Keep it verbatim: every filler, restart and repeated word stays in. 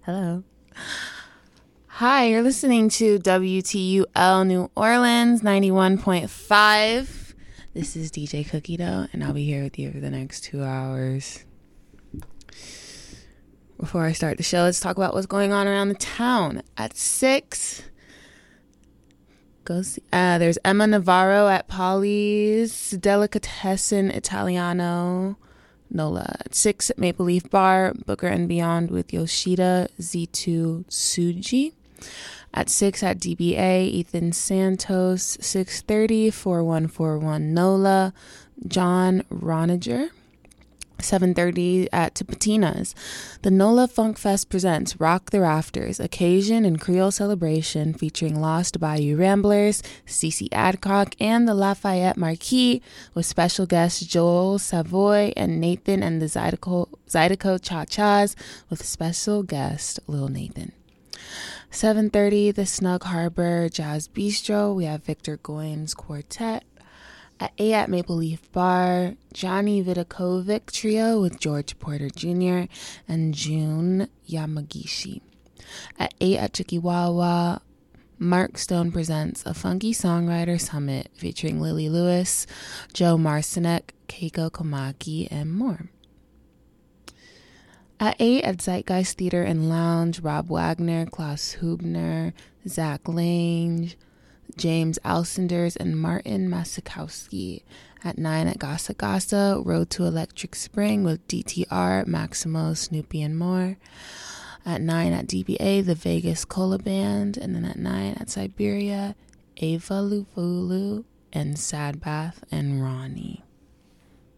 Hello. Hi, you're listening to W T U L New Orleans ninety-one point five. This is D J Cookie Dough, and I'll be here with you for the next two hours. Before I start the show, let's talk about what's going on around the town. At six, go see, uh, there's Emma Navarro at Polly's Delicatessen Italiano. Nola. At six at Maple Leaf Bar, Booker and Beyond with Yoshida Z two Suji. At six at D B A, Ethan Santos. six thirty, forty-one forty-one Nola, John Roninger. seven thirty at Tipitina's. The Nola Funk Fest presents Rock the Rafters, Occasion and Creole Celebration featuring Lost Bayou Ramblers, Cece Adcock, and the Lafayette Marquis with special guests Joel Savoy and Nathan and the Zydeco, Zydeco Cha-Chas with special guest Lil Nathan. seven thirty, the Snug Harbor Jazz Bistro. We have Victor Goins Quartet. At eight at Maple Leaf Bar, Johnny Vidakovic Trio with George Porter Junior and June Yamagishi. At eight at Chikiwawa, Mark Stone presents a funky songwriter summit featuring Lily Lewis, Joe Marcinek, Keiko Komaki, and more. At eight at Zeitgeist Theater and Lounge, Rob Wagner, Klaus Hubner, Zach Lange, James Alcinders, and Martin Masikowski. At nine at Gasa Gasa, Road to Electric Spring with D T R, Maximo, Snoopy, and more. At nine at D B A, the Vegas Cola Band. And then at nine at Siberia, Ava Luvulu and Sad Bath and Ronnie.